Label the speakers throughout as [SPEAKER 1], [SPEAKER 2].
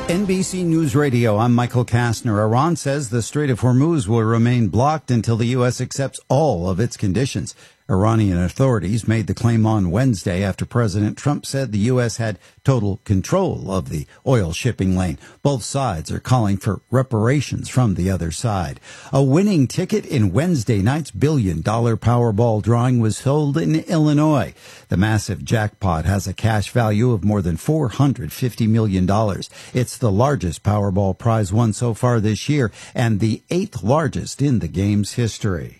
[SPEAKER 1] NBC News Radio, I'm Michael Kastner. Iran says the Strait of Hormuz will remain blocked until the U.S. accepts all of its conditions. Iranian authorities made the claim on Wednesday after President Trump said the U.S. had total control of the oil shipping lane. Both sides are calling for reparations from the other side. A winning ticket in Wednesday night's billion-dollar Powerball drawing was sold in Illinois. The massive jackpot has a cash value of more than $450 million. It's the largest Powerball prize won so far this year and the 8th largest in the game's history.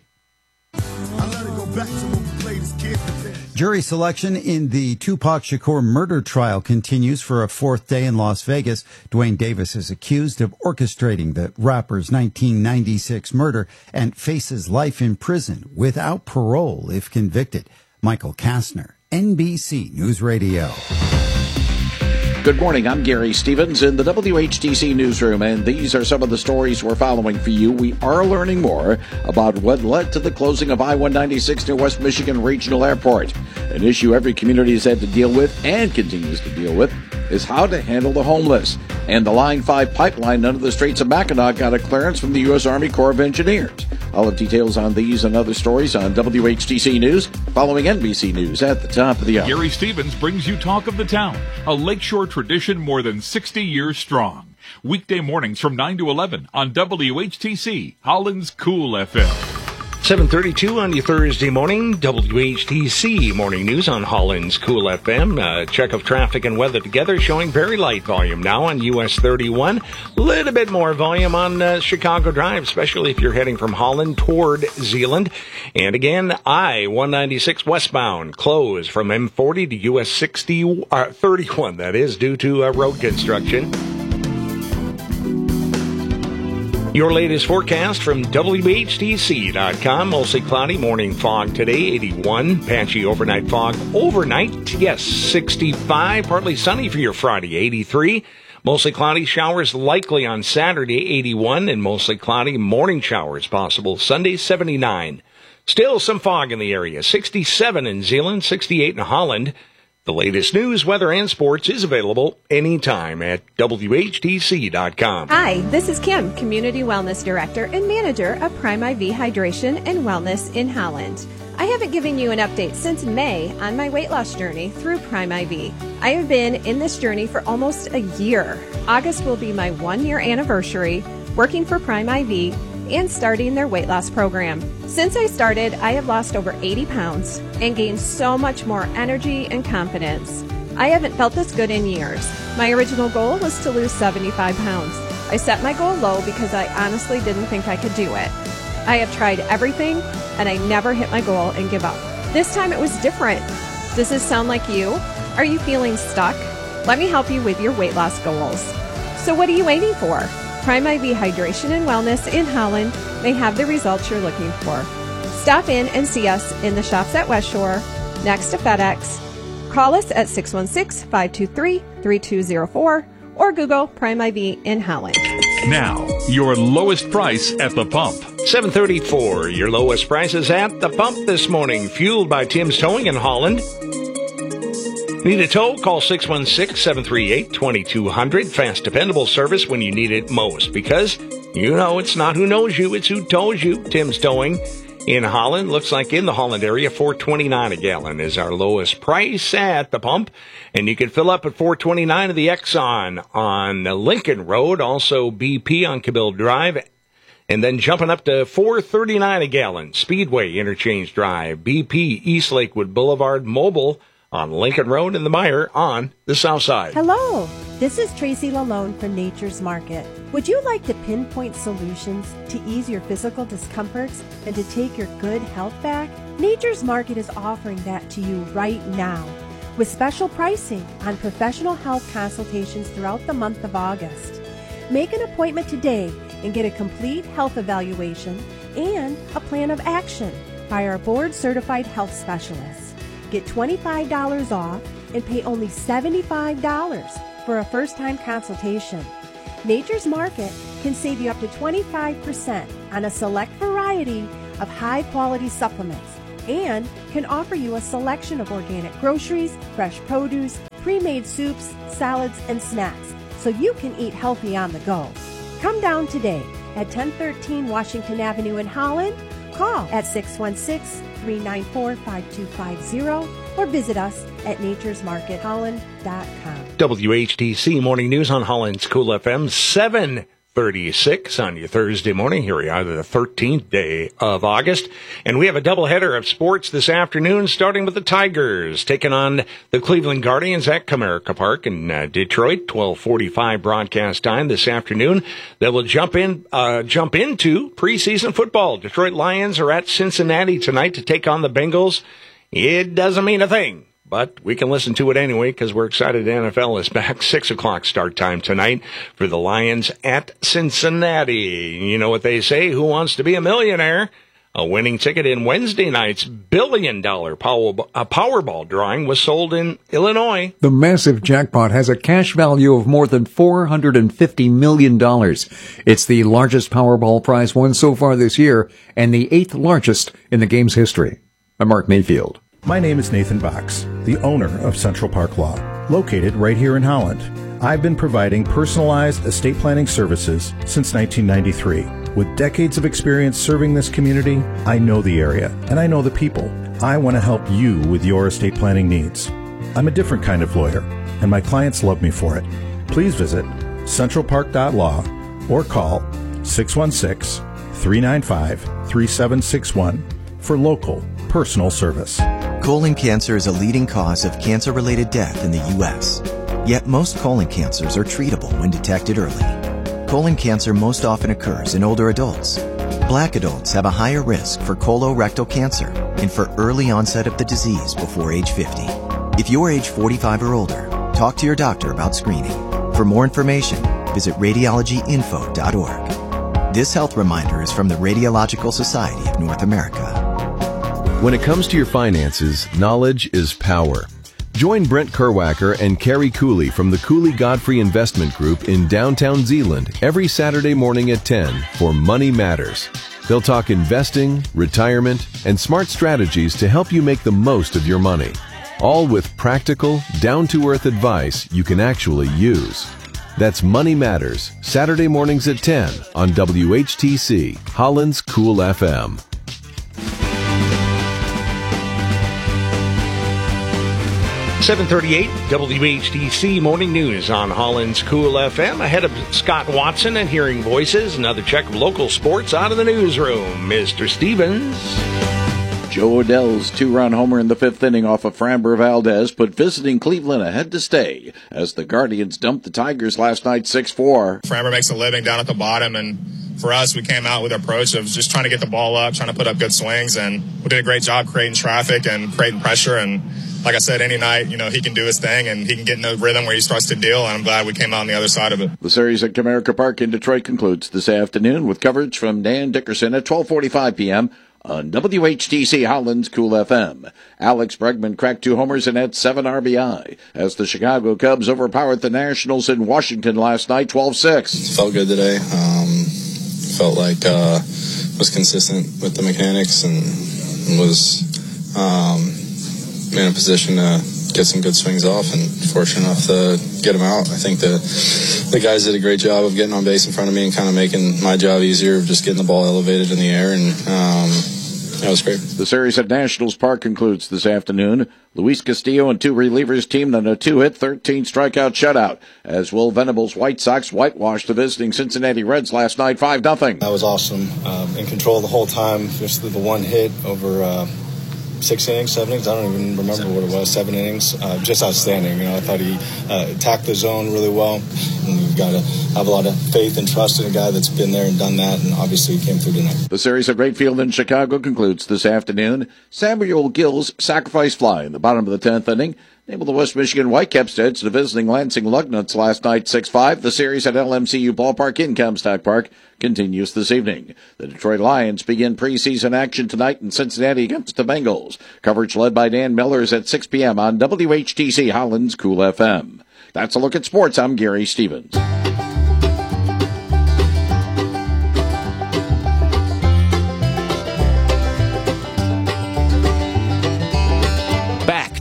[SPEAKER 1] Jury selection in the Tupac Shakur murder trial continues for a fourth day in Las Vegas. Dwayne Davis is accused of orchestrating the rapper's 1996 murder and faces life in prison without parole if convicted. Michael Kastner, NBC News Radio.
[SPEAKER 2] Good morning. I'm Gary Stevens in the WHTC newsroom, and these are some of the stories we're following for you. We are learning more about what led to the closing of I-196 near West Michigan Regional Airport. An issue every community has had to deal with and continues to deal with is how to handle the homeless. And the Line 5 pipeline under the Straits of Mackinac got a clearance from the U.S. Army Corps of Engineers. I'll have details on these and other stories on WHTC News, following NBC News at the top of the hour.
[SPEAKER 3] Gary Stevens brings you Talk of the Town, a lakeshore tradition more than 60 years strong. Weekday mornings from 9 to 11 on WHTC, Holland's Cool FM.
[SPEAKER 4] 7:32 on your Thursday morning, WHTC Morning News on Holland's Cool FM. Check of traffic and weather together, showing very light volume now on US 31. A little bit more volume on Chicago Drive, especially if you're heading from Holland toward Zeeland. And again, I-196 westbound, closed from M40 to US 31, that is, due to road construction. Your latest forecast from WHTC.com. Mostly cloudy, morning fog today, 81. Patchy overnight fog overnight, yes, 65. Partly sunny for your Friday, 83. Mostly cloudy, showers likely on Saturday, 81. And mostly cloudy, morning showers possible Sunday, 79. Still some fog in the area, 67 in Zeeland, 68 in Holland. The latest news, weather, and sports is available anytime at WHTC.com.
[SPEAKER 5] Hi, this is Kim, Community Wellness Director and Manager of Prime IV Hydration and Wellness in Holland. I haven't given you an update since May on my weight loss journey through Prime IV. I have been in this journey for almost a year. August will be my 1-year anniversary working for Prime IV and starting their weight loss program. Since I started, I have lost over 80 pounds and gained so much more energy and confidence. I haven't felt this good in years. My original goal was to lose 75 pounds. I set my goal low because I honestly didn't think I could do it. I have tried everything and I never hit my goal and give up. This time it was different. Does this sound like you? Are you feeling stuck? Let me help you with your weight loss goals. So what are you waiting for? Prime IV Hydration and Wellness in Holland may have the results you're looking for. Stop in and see us in the shops at West Shore, next to FedEx. Call us at 616-523-3204 or Google Prime IV in Holland.
[SPEAKER 3] Now, your lowest price at the pump.
[SPEAKER 4] 7:34, your lowest prices at the pump this morning, fueled by Tim's Towing in Holland. Need a tow? Call 616-738-2200. Fast, dependable service when you need it most. Because, you know, it's not who knows you, it's who tows you. Tim's Towing in Holland. Looks like in the Holland area, $4.29 a gallon is our lowest price at the pump. And you can fill up at $4.29 of the Exxon on Lincoln Road. Also BP on Cabell Drive. And then jumping up to $4.39 a gallon. Speedway Interchange Drive. BP East Lakewood Boulevard Mobile on Lincoln Road and the Meijer on the south side.
[SPEAKER 6] Hello, this is Tracy Lalone from Nature's Market. Would you like to pinpoint solutions to ease your physical discomforts and to take your good health back? Nature's Market is offering that to you right now with special pricing on professional health consultations throughout the month of August. Make an appointment today and get a complete health evaluation and a plan of action by our board-certified health specialists. Get $25 off and pay only $75 for a first-time consultation. Nature's Market can save you up to 25% on a select variety of high-quality supplements and can offer you a selection of organic groceries, fresh produce, pre-made soups, salads, and snacks. so you can eat healthy on the go. Come down today at 1013 Washington Avenue in Holland. Call at 616-394-5250 or visit us at naturesmarketholland.com.
[SPEAKER 4] WHTC Morning News on Holland's Cool FM, 7:36 on your Thursday morning. Here we are, the 13th day of August. And we have a doubleheader of sports this afternoon, starting with the Tigers taking on the Cleveland Guardians at Comerica Park in Detroit. 12:45 broadcast time this afternoon. Then we'll jump into preseason football. Detroit Lions are at Cincinnati tonight to take on the Bengals. It doesn't mean a thing, but we can listen to it anyway because we're excited the NFL is back. 6 o'clock start time tonight for the Lions at Cincinnati. You know what they say, who wants to be a millionaire? A winning ticket in Wednesday night's billion-dollar Powerball drawing was sold in Illinois.
[SPEAKER 7] The massive jackpot has a cash value of more than $450 million. It's the largest Powerball prize won so far this year and the 8th largest in the game's history. I'm Mark Mayfield.
[SPEAKER 8] My name is Nathan Box, the owner of Central Park Law, located right here in Holland. I've been providing personalized estate planning services since 1993. With decades of experience serving this community, I know the area and I know the people. I want to help you with your estate planning needs. I'm a different kind of lawyer, and my clients love me for it. Please visit centralpark.law or call 616-395-3761 for local personal service.
[SPEAKER 9] Colon cancer is a leading cause of cancer-related death in the U.S. Yet most colon cancers are treatable when detected early. Colon cancer most often occurs in older adults. Black adults have a higher risk for colorectal cancer and for early onset of the disease before age 50. If you're age 45 or older, talk to your doctor about screening. For more information, visit radiologyinfo.org. This health reminder is from the Radiological Society of North America.
[SPEAKER 10] When it comes to your finances, knowledge is power. Join Brent Kerwacker and Carrie Cooley from the Cooley Godfrey Investment Group in downtown Zeeland every Saturday morning at 10 for Money Matters. They'll talk investing, retirement, and smart strategies to help you make the most of your money. All with practical, down-to-earth advice you can actually use. That's Money Matters, Saturday mornings at 10 on WHTC, Holland's Cool FM.
[SPEAKER 4] 7:38 WHTC Morning News on Holland's Cool FM. Ahead of Scott Watson and Hearing Voices, another check of local sports out of the newsroom. Mr. Stevens.
[SPEAKER 2] Joe Adell's two-run homer in the fifth inning off of Framber Valdez put visiting Cleveland ahead to stay as the Guardians dumped the Tigers last night 6-4.
[SPEAKER 11] Framber makes a living down at the bottom, and for us, we came out with an approach of just trying to get the ball up, trying to put up good swings, and we did a great job creating traffic and creating pressure. And like I said, any night, he can do his thing and he can get in a rhythm where he starts to deal, and I'm glad we came out on the other side of it.
[SPEAKER 2] The series at Comerica Park in Detroit concludes this afternoon with coverage from Dan Dickerson at 12:45 p.m. on WHTC Holland's Cool FM. Alex Bregman cracked 2 homers and had 7 RBI as the Chicago Cubs overpowered the Nationals in Washington last night 12-6.
[SPEAKER 12] Felt good today. Felt like was consistent with the mechanics and was in a position to get some good swings off and fortunate enough to get them out. I think the guys did a great job of getting on base in front of me and kind of making my job easier of just getting the ball elevated in the air, and that was great.
[SPEAKER 2] The series at Nationals Park concludes this afternoon. Luis Castillo and 2 relievers teamed on a 2-hit, 13-strikeout shutout as Will Venable's White Sox whitewashed the visiting Cincinnati Reds last night 5-0.
[SPEAKER 13] That was awesome. In control the whole time. Just the one hit over 6 innings, 7 innings. I don't even remember what it was. 7 innings. Just outstanding. I thought he attacked the zone really well. And you've got to have a lot of faith and trust in a guy that's been there and done that. And obviously he came through tonight.
[SPEAKER 2] The series at Wright Field in Chicago concludes this afternoon. Samuel Gill's sacrifice fly in the bottom of the 10th inning enabled the West Michigan Whitecaps to edge the visiting Lansing Lugnuts last night 6-5. The series at LMCU Ballpark in Comstock Park continues this evening. The Detroit Lions begin preseason action tonight in Cincinnati against the Bengals. Coverage led by Dan Millers at 6 p.m. on WHTC Holland's Cool FM. That's a look at sports. I'm Gary Stevens.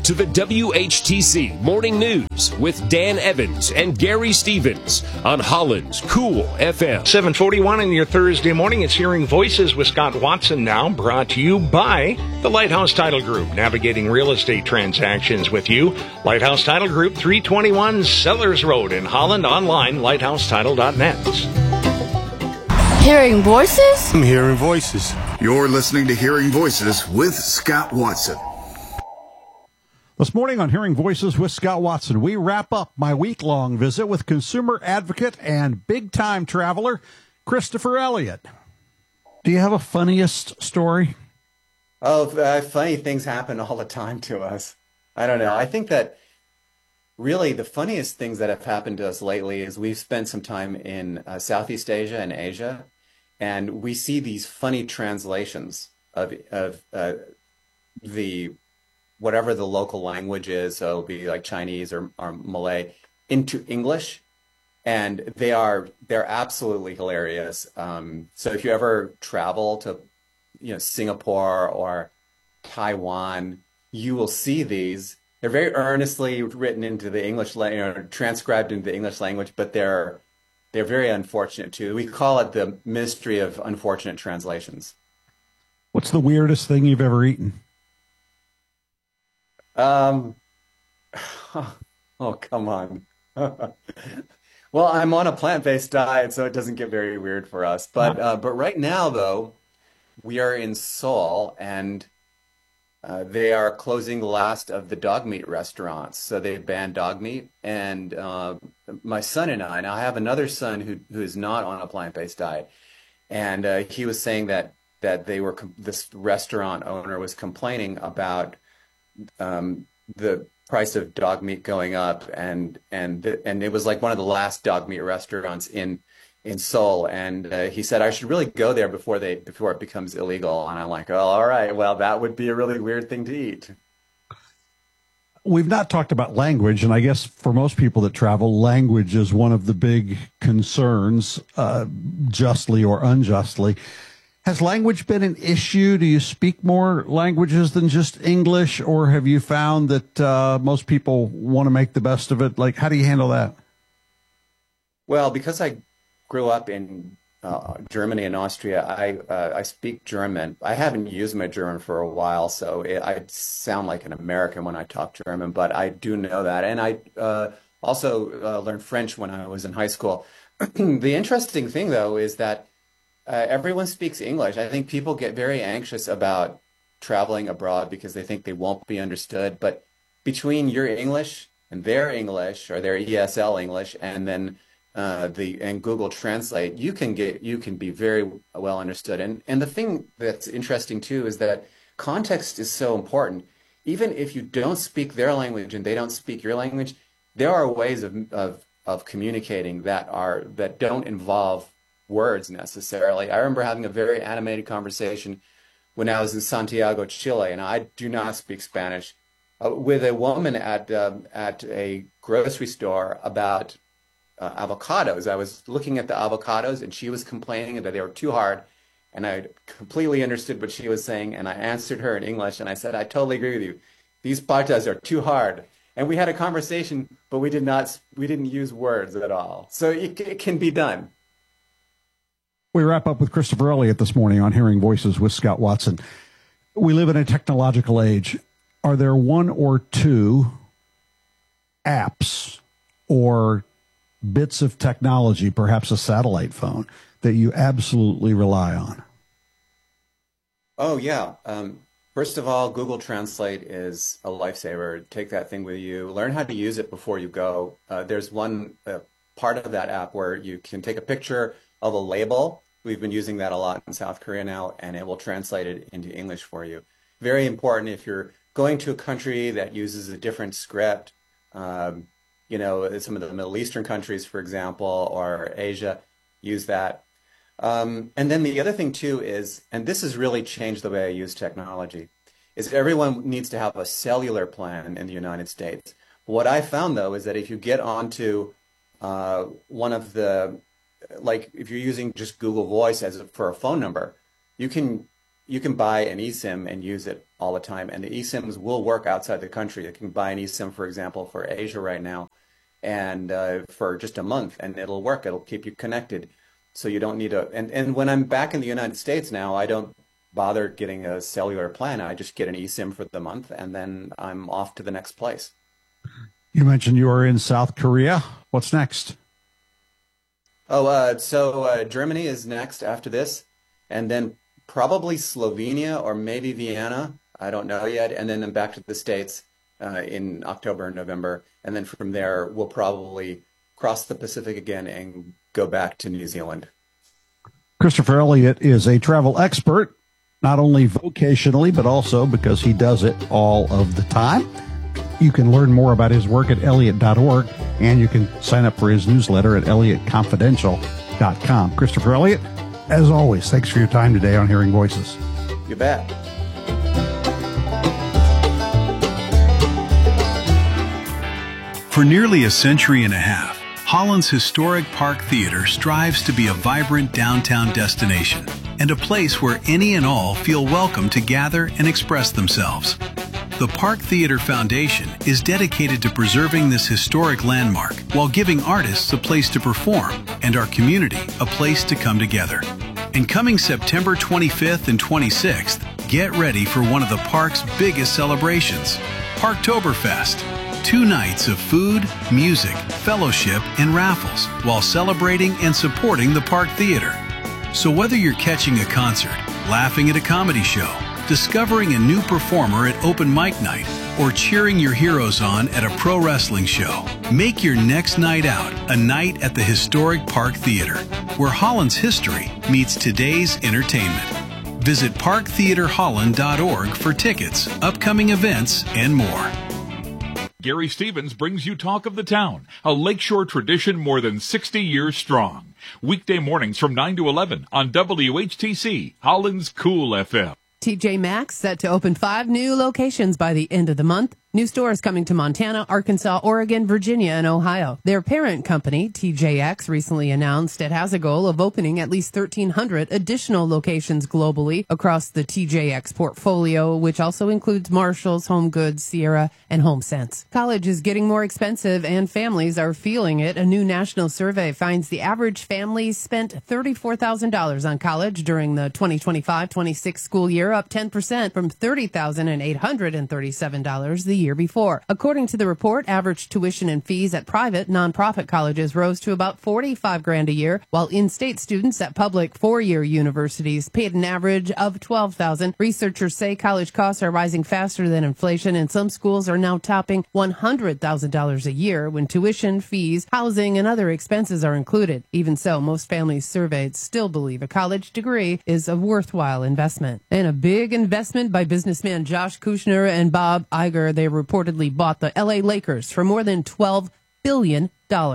[SPEAKER 14] to the WHTC Morning News with Dan Evans and Gary Stevens on Holland's Cool FM.
[SPEAKER 4] 7:41 in your Thursday morning. It's Hearing Voices with Scott Watson now, brought to you by the Lighthouse Title Group, navigating real estate transactions with you. Lighthouse Title Group, 321 Sellers Road in Holland, online, lighthousetitle.net.
[SPEAKER 15] Hearing Voices?
[SPEAKER 16] I'm hearing voices.
[SPEAKER 17] You're listening to Hearing Voices with Scott Watson.
[SPEAKER 18] This morning on Hearing Voices with Scott Watson, we wrap up my week-long visit with consumer advocate and big-time traveler, Christopher Elliott. Do you have a funniest story?
[SPEAKER 19] Oh, funny things happen all the time to us. I don't know. I think that really the funniest things that have happened to us lately is we've spent some time in Southeast Asia and Asia, and we see these funny translations of the whatever the local language is, so it'll be like Chinese or Malay, into English, and they're absolutely hilarious. So if you ever travel to, Singapore or Taiwan, you will see these. They're very earnestly written into the English, transcribed into the English language, but they're very unfortunate too. We call it the mystery of unfortunate translations.
[SPEAKER 18] What's the weirdest thing you've ever eaten?
[SPEAKER 19] Oh, come on. Well, I'm on a plant-based diet, so it doesn't get very weird for us. But right now, though, we are in Seoul, and they are closing the last of the dog meat restaurants. So they banned dog meat. And my son and I, now I have another son who is not on a plant-based diet. And he was saying that this restaurant owner was complaining about the price of dog meat going up. And it was like one of the last dog meat restaurants in Seoul, and he said I should really go there before it becomes illegal. And I'm like, oh, all right, well, that would be a really weird thing to eat.
[SPEAKER 18] We've not talked about language, and I guess for most people that travel, language is one of the big concerns, justly or unjustly. Has language been an issue? Do you speak more languages than just English, or have you found that most people want to make the best of it? Like, how do you handle that?
[SPEAKER 19] Well, because I grew up in Germany and Austria, I speak German. I haven't used my German for a while, so I sound like an American when I talk German, but I do know that. And I also learned French when I was in high school. The interesting thing, though, is that everyone speaks English. I think people get very anxious about traveling abroad because they think they won't be understood. But between your English and their English, or their ESL English, and then and Google Translate, you can be very well understood. And the thing that's interesting too is that context is so important. Even if you don't speak their language and they don't speak your language, there are ways of communicating that don't involve words necessarily. I remember having a very animated conversation when I was in Santiago, Chile, and I do not speak Spanish, with a woman at a grocery store about avocados. I was looking at the avocados, and she was complaining that they were too hard, and I completely understood what she was saying, and I answered her in English, and I said, I totally agree with you. These patas are too hard. And we had a conversation, but we didn't use words at all. So it can be done.
[SPEAKER 18] We wrap up with Christopher Elliott this morning on Hearing Voices with Scott Watson. We live in a technological age. Are there one or two apps or bits of technology, perhaps a satellite phone, that you absolutely rely on?
[SPEAKER 19] Oh, yeah. First of all, Google Translate is a lifesaver. Take that thing with you. Learn how to use it before you go. There's one part of that app where you can take a picture of a label. We've been using that a lot in South Korea now, and it will translate it into English for you. Very important if you're going to a country that uses a different script, some of the Middle Eastern countries, for example, or Asia, use that. And then the other thing, too, is, and this has really changed the way I use technology, is everyone needs to have a cellular plan in the United States. What I found, though, is that if you get onto one of the, like if you're using just Google Voice for a phone number, you can you can buy an eSIM and use it all the time. And the eSIMs will work outside the country. You can buy an eSIM, for example, for Asia right now, and for just a month, and it'll work. It'll keep you connected. So you don't need and when I'm back in the United States now, I don't bother getting a cellular plan. I just get an eSIM for the month, and then I'm off to the next place.
[SPEAKER 18] You mentioned you are in South Korea. What's next?
[SPEAKER 19] So Germany is next after this, and then probably Slovenia or maybe Vienna. I don't know yet. And then I'm back to the States in October and November. And then from there, we'll probably cross the Pacific again and go back to New Zealand.
[SPEAKER 18] Christopher Elliott is a travel expert, not only vocationally, but also because he does it all of the time. You can learn more about his work at Elliott.org, and you can sign up for his newsletter at ElliottConfidential.com. Christopher Elliott, as always, thanks for your time today on Hearing Voices.
[SPEAKER 19] You bet.
[SPEAKER 16] For nearly a century and a half, Holland's historic Park Theater strives to be a vibrant downtown destination and a place where any and all feel welcome to gather and express themselves. The Park Theater Foundation is dedicated to preserving this historic landmark while giving artists a place to perform and our community a place to come together. And coming September 25th and 26th, get ready for one of the park's biggest celebrations, Parktoberfest. 2 nights of food, music, fellowship, and raffles while celebrating and supporting the Park Theater. So whether you're catching a concert, laughing at a comedy show, discovering a new performer at open mic night, or cheering your heroes on at a pro wrestling show, make your next night out a night at the historic Park Theater, where Holland's history meets today's entertainment. Visit parktheaterholland.org for tickets, upcoming events, and more.
[SPEAKER 3] Gary Stevens brings you Talk of the Town, a Lakeshore tradition more than 60 years strong. Weekday mornings from 9 to 11 on WHTC, Holland's Cool FM.
[SPEAKER 20] TJ Maxx set to open 5 new locations by the end of the month. New stores coming to Montana, Arkansas, Oregon, Virginia, and Ohio. Their parent company, TJX, recently announced it has a goal of opening at least 1,300 additional locations globally across the TJX portfolio, which also includes Marshalls, Home Goods, Sierra, and HomeSense. College is getting more expensive, and families are feeling it. A new national survey finds the average family spent $34,000 on college during the 2025-26 school year, up 10% from $30,837 the year before. According to the report, average tuition and fees at private nonprofit colleges rose to about $45,000 a year, while in-state students at public 4-year universities paid an average of $12,000. Researchers say college costs are rising faster than inflation, and some schools are now topping $100,000 a year when tuition, fees, housing, and other expenses are included. Even so, most families surveyed still believe a college degree is a worthwhile investment. And a big investment by businessman Josh Kushner and Bob Iger. They reportedly bought the LA Lakers for more than $12 billion.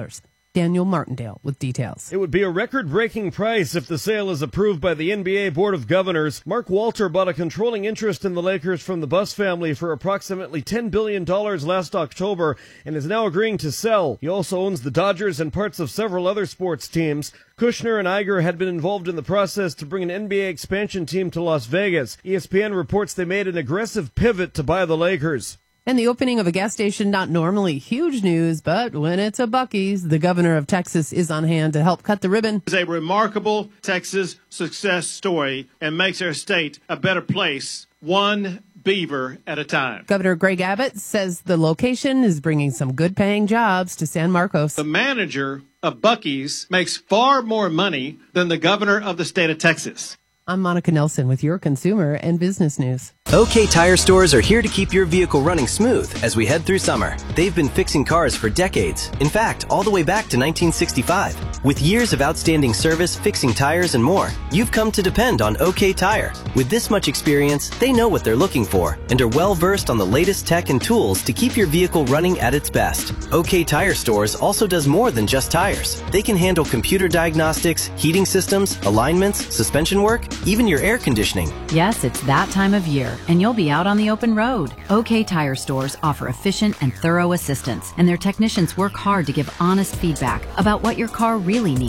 [SPEAKER 20] Daniel Martindale with details.
[SPEAKER 21] It would be a record-breaking price if the sale is approved by the NBA Board of Governors. Mark Walter bought a controlling interest in the Lakers from the Buss family for approximately $10 billion last October and is now agreeing to sell. He also owns the Dodgers and parts of several other sports teams. Kushner and Iger had been involved in the process to bring an NBA expansion team to Las Vegas. ESPN reports they made an aggressive pivot to buy the Lakers.
[SPEAKER 20] And the opening of a gas station, not normally huge news, but when it's a Buc-ee's, the governor of Texas is on hand to help cut the ribbon.
[SPEAKER 22] It's a remarkable Texas success story and makes our state a better place, one beaver at a time.
[SPEAKER 20] Governor Greg Abbott says the location is bringing some good-paying jobs to San Marcos.
[SPEAKER 22] The manager of Buc-ee's makes far more money than the governor of the state of Texas.
[SPEAKER 20] I'm Monica Nelson with your consumer and business news.
[SPEAKER 23] OK Tire stores are here to keep your vehicle running smooth as we head through summer. They've been fixing cars for decades. In fact, all the way back to 1965. With years of outstanding service, fixing tires, and more, you've come to depend on OK Tire. With this much experience, they know what they're looking for and are well versed on the latest tech and tools to keep your vehicle running at its best. OK Tire stores also does more than just tires. They can handle computer diagnostics, heating systems, alignments, suspension work, even your air conditioning.
[SPEAKER 24] Yes, it's that time of year, and you'll be out on the open road. OK Tire stores offer efficient and thorough assistance, and their technicians work hard to give honest feedback about what your car really needs.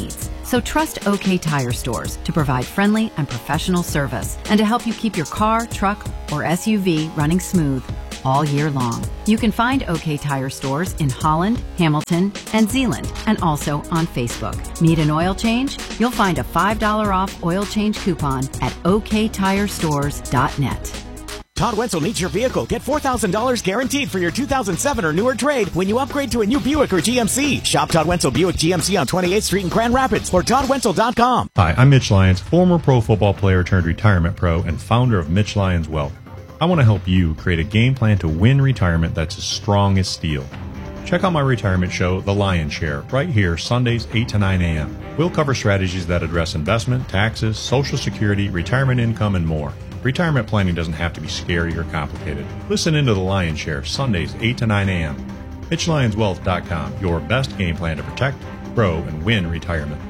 [SPEAKER 24] So trust OK Tire Stores to provide friendly and professional service and to help you keep your car, truck, or SUV running smooth all year long. You can find OK Tire Stores in Holland, Hamilton, and Zeeland, and also on Facebook. Need an oil change? You'll find a $5 off oil change coupon at oktirestores.net.
[SPEAKER 1] Todd Wenzel needs your vehicle. Get $4,000 guaranteed for your 2007 or newer trade when you upgrade to a new Buick or GMC. Shop Todd Wenzel Buick GMC on 28th Street in Grand Rapids or ToddWenzel.com.
[SPEAKER 5] Hi, I'm Mitch Lyons, former pro football player turned retirement pro and founder of Mitch Lyons Wealth. I want to help you create a game plan to win retirement that's as strong as steel. Check out my retirement show, The Lion's Share, right here, Sundays 8 to 9 a.m. We'll cover strategies that address investment, taxes, Social Security, retirement income, and more. Retirement planning doesn't have to be scary or complicated. Listen into The Lion's Share, Sundays 8 to 9 a.m. MitchLyonsWealth.com, your best game plan to protect, grow, and win retirement.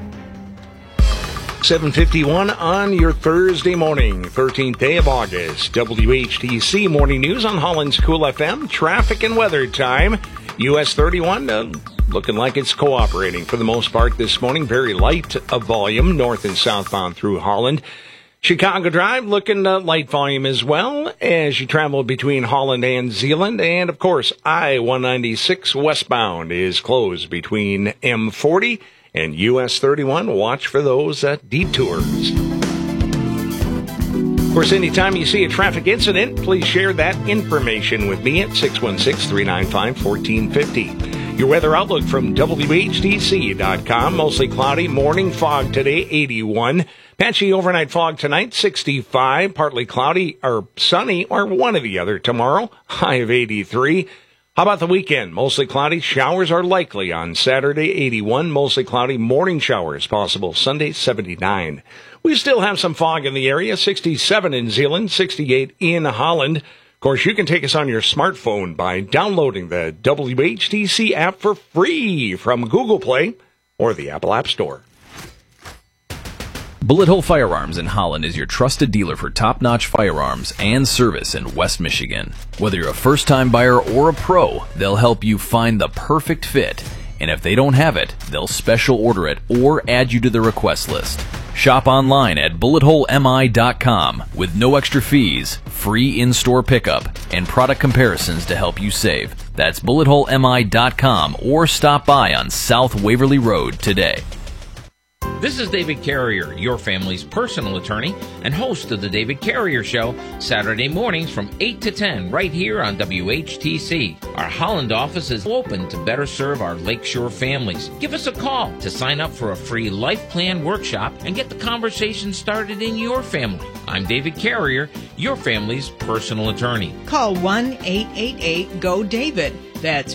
[SPEAKER 4] 7:51 on your Thursday morning, 13th day of August. WHTC Morning News on Holland's Cool FM. Traffic and weather time. US 31 looking like it's cooperating for the most part this morning. Very light volume north and southbound through Holland. Chicago Drive looking light volume as well as you travel between Holland and Zeeland. And, of course, I-196 westbound is closed between M40 and US 31. Watch for those detours. Of course, anytime you see a traffic incident, please share that information with me at 616-395-1450. Your weather outlook from WHTC.com. Mostly cloudy, morning fog today, 81. Patchy overnight fog tonight, 65. Partly cloudy or sunny or one or the other tomorrow, high of 83. How about the weekend? Mostly cloudy. Showers are likely on Saturday, 81. Mostly cloudy. Morning showers possible Sunday, 79. We still have some fog in the area. 67 in Zeeland, 68 in Holland. Of course, you can take us on your smartphone by downloading the WHTC app for free from Google Play or the Apple App Store.
[SPEAKER 6] Bullet Hole Firearms in Holland is your trusted dealer for top-notch firearms and service in West Michigan. Whether you're a first-time buyer or a pro, they'll help you find the perfect fit. And if they don't have it, they'll special order it or add you to the request list. Shop online at bulletholemi.com with no extra fees, free in-store pickup, and product comparisons to help you save. That's bulletholemi.com or stop by on South Waverly Road today.
[SPEAKER 7] This is David Carrier, your family's personal attorney and host of The David Carrier Show, Saturday mornings from 8 to 10 right here on WHTC. Our Holland office is open to better serve our Lakeshore families. Give us a call to sign up for a free life plan workshop and get the conversation started in your family. I'm David Carrier, your family's personal attorney.
[SPEAKER 25] Call 1-888-GO-DAVID. That's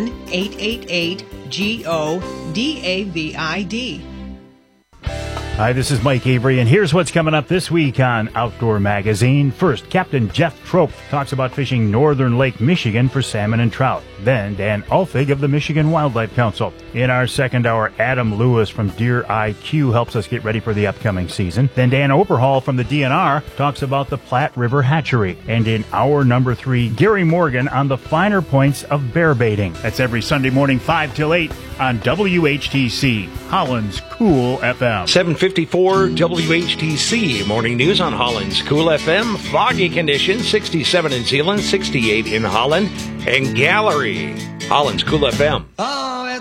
[SPEAKER 25] 1-888-GO-DAVID.
[SPEAKER 26] Hi, this is Mike Avery, and here's what's coming up this week on Outdoor Magazine. First, Captain Jeff Trope talks about fishing northern Lake Michigan for salmon and trout. Then, Dan Ulfig of the Michigan Wildlife Council. In our second hour, Adam Lewis from Deer IQ helps us get ready for the upcoming season. Then Dan Overhaul from the DNR talks about the Platte River Hatchery. And in hour number 3, Gary Morgan on the finer points of bear baiting. That's every Sunday morning, 5 till 8 on WHTC, Holland's Cool FM.
[SPEAKER 4] 754 WHTC Morning News on Holland's Cool FM. Foggy conditions, 67 in Zeeland, 68 in Holland. And Gallery, Holland's Cool FM.